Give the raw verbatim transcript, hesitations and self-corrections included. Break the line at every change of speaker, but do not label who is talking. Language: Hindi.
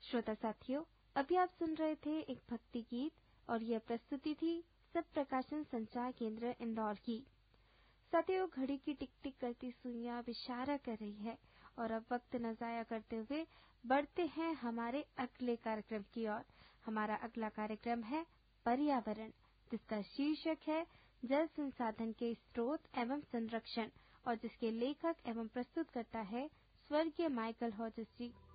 श्रोता साथियों, अभी आप सुन रहे थे एक भक्ति गीत और यह प्रस्तुति थी सब प्रकाशन संचार केंद्र इंदौर की। साथियों, घड़ी की टिक टिक करती सुइयां अब इशारा कर रही है और अब वक्त न जाया करते हुए बढ़ते हैं हमारे अगले कार्यक्रम की ओर। हमारा अगला कार्यक्रम है पर्यावरण, जिसका शीर्षक है जल संसाधन के स्रोत एवं संरक्षण और जिसके लेखक एवं प्रस्तुतकर्ता है स्वर्गीय माइकल हॉजेस जी।